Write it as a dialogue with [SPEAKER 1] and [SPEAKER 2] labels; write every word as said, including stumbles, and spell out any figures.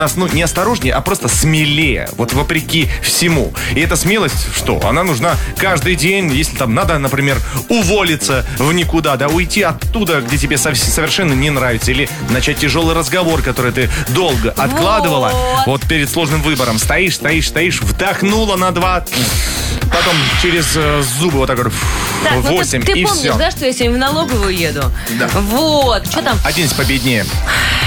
[SPEAKER 1] нас, ну, не осторожнее, а просто смелее, вот вопреки всему. И эта смелость, что? Она нужна каждый день, если там надо, например, уволиться в никуда, да, уйти оттуда, где тебе совершенно не нравится, или начать тяжелый разговор, который ты долго откладывала, вот, вот перед сложным выбором. Стоишь, стоишь, стоишь, вдохнула на два, потом через э, зубы вот так вот восемь,
[SPEAKER 2] ну ты, ты
[SPEAKER 1] и
[SPEAKER 2] помнишь,
[SPEAKER 1] все.
[SPEAKER 2] да, что я сегодня в налоговую еду?
[SPEAKER 1] Да.
[SPEAKER 2] Вот, что там?
[SPEAKER 1] Оденься победнее.